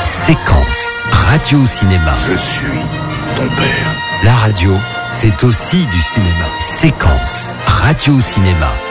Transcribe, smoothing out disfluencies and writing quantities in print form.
Séquence radio-cinéma. Je suis ton père. La radio, c'est aussi du cinéma. Séquence radio-cinéma.